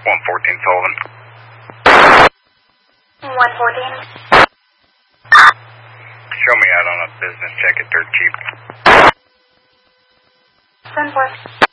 114 Sullivan. 114. Show me out on a business check at Dirt Cheap. 10-4.